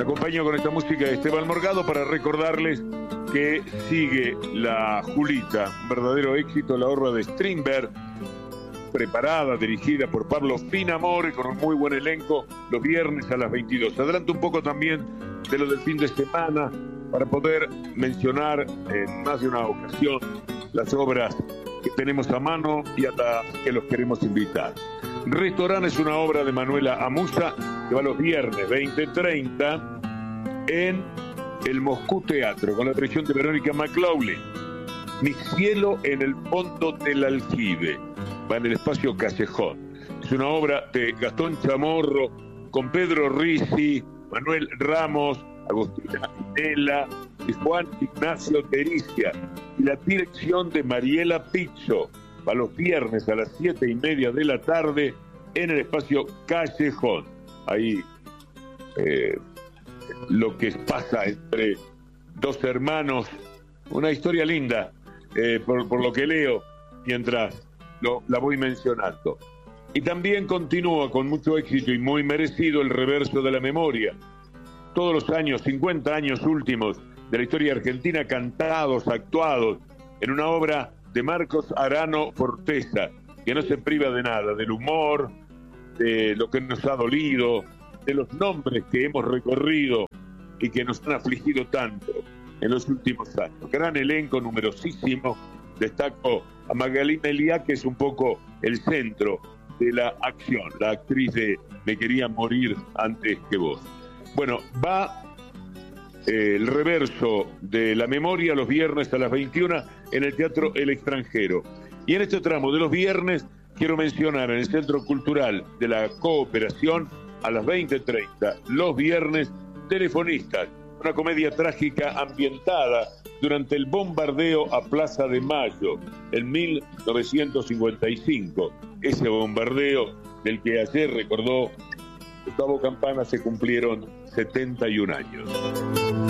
Me acompaño con esta música de Esteban Morgado para recordarles que sigue la Julita, un verdadero éxito, la obra de Strindberg, preparada, dirigida por Pablo Finamore, con un muy buen elenco, los viernes a las 22. Adelanto un poco también de lo del fin de semana, para poder mencionar en más de una ocasión las obras que tenemos a mano y a las que los queremos invitar. Restaurant es una obra de Manuela Amusa que va los viernes 20:30 en el Moscú Teatro, con la dirección de Verónica McLaughlin. Mi cielo en el fondo del aljibe, va en el espacio Callejón. Es una obra de Gastón Chamorro, con Pedro Risi, Manuel Ramos, Agustina Pinela y Juan Ignacio Tericia, y la dirección de Mariela Pizzo. Va los viernes a las 7:30 de la tarde en el espacio Callejón. Ahí lo que pasa entre dos hermanos, una historia linda, por lo que leo mientras la voy mencionando. Y también continúa con mucho éxito y muy merecido el Reverso de la Memoria. Todos los años, 50 años últimos de la historia argentina, cantados, actuados en una obra de Marcos Arano Forteza, que no se priva de nada, del humor, de lo que nos ha dolido, de los nombres que hemos recorrido y que nos han afligido tanto en los últimos años. Gran elenco, numerosísimo. Destaco a Magalí Meliá, que es un poco el centro de la acción, la actriz de Me quería morir antes que vos. Bueno, va el Reverso de la Memoria los viernes a las 21 en el Teatro El Extranjero. Y en este tramo de los viernes quiero mencionar en el Centro Cultural de la Cooperación a las 20:30, los viernes, Telefonistas, una comedia trágica ambientada durante el bombardeo a Plaza de Mayo en 1955. Ese bombardeo del que ayer recordó Gustavo Campana se cumplieron 71 años.